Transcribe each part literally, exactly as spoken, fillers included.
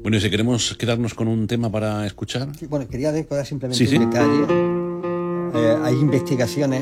Bueno, y si queremos quedarnos con un tema para escuchar. Sí, bueno, quería recordar simplemente sí, un sí. detalle. Eh, hay investigaciones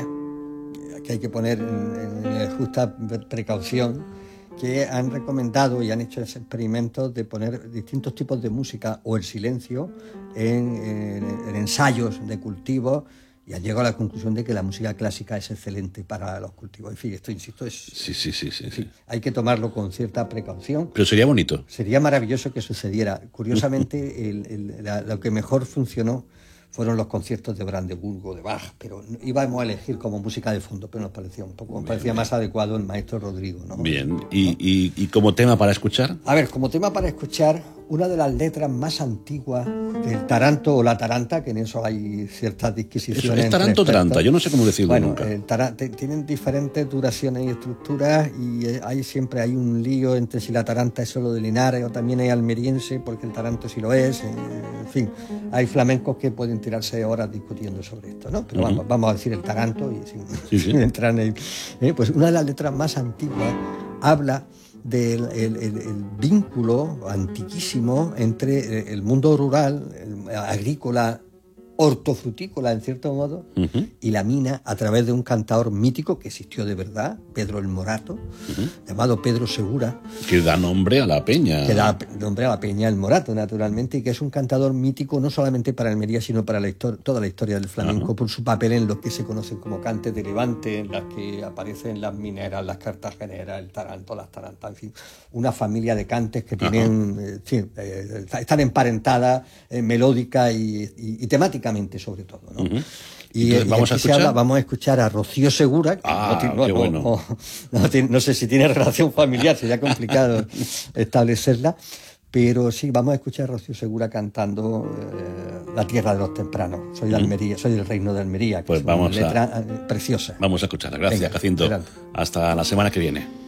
que hay que poner en, en justa precaución, que han recomendado y han hecho experimentos de poner distintos tipos de música o el silencio en, en, en ensayos de cultivos, y han llegado a la conclusión de que la música clásica es excelente para los cultivos. En fin, esto, insisto, es... Sí, sí, sí, sí, sí. Hay que tomarlo con cierta precaución. Pero sería bonito. Sería maravilloso que sucediera. Curiosamente, el, el, la, lo que mejor funcionó fueron los conciertos de Brandeburgo, de Bach, pero íbamos a elegir como música de fondo, pero nos parecía un poco, nos bien, parecía bien. más adecuado el maestro Rodrigo, ¿no? Bien, ¿Y, ¿No? y, y como tema para escuchar? A ver, como tema para escuchar, una de las letras más antiguas del taranto o la taranta, que en eso hay ciertas disquisiciones. ¿Es taranto o taranta? Yo no sé cómo decirlo bueno, nunca. El tarante, tienen diferentes duraciones y estructuras, y hay siempre hay un lío entre si la taranta es solo de Linares o también es almeriense, porque el taranto sí lo es. En fin, hay flamencos que pueden tirarse horas discutiendo sobre esto, ¿no? Pero uh-huh. vamos, vamos a decir el taranto y sin, sí, sí. sin entrar en el... Eh, pues una de las letras más antiguas habla del el, el, el vínculo antiquísimo entre el mundo rural, el agrícola, hortofrutícola en cierto modo, uh-huh. y la mina, a través de un cantador mítico que existió de verdad, Pedro el Morato, uh-huh. llamado Pedro Segura, que da nombre a la peña, que da nombre a la peña el Morato, naturalmente, y que es un cantador mítico no solamente para Almería, sino para la histori- toda la historia del flamenco, uh-huh. por su papel en lo que se conocen como cantes de Levante, en las que aparecen las mineras, las cartageneras, el taranto, las tarantas, en fin, una familia de cantes que tienen, uh-huh. eh, sí, eh, están emparentadas, eh, melódica y, y, y temática, sobre todo, ¿no? Uh-huh. Y, Entonces, ¿vamos, y a escuchar? Habla, vamos a escuchar a Rocío Segura, que ah, no, no, qué bueno. no, no, no, no sé si tiene relación familiar, sería complicado establecerla, pero sí, vamos a escuchar a Rocío Segura cantando eh, La tierra de los tempranos. Soy de Almería, soy del reino de Almería, que pues es vamos una letra a, preciosa. Vamos a escucharla. Gracias, Venga, Jacinto. Adelante. Hasta la semana que viene.